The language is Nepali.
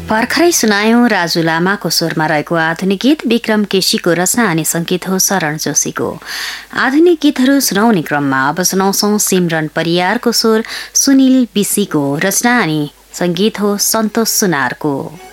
भर्खरै सुनायौं राजु लामाको स्वरमा रहेको आधुनिक गीत विक्रम केसीको रचना अनि संगीत हो शरण जोशीको। आधुनिक गीतहरू सुनाउने क्रममा अब सुनाउँछौं सिमरन परियारको स्वर सुनिल बिसीको रचना अनि संगीत हो सन्तोष सुनारको।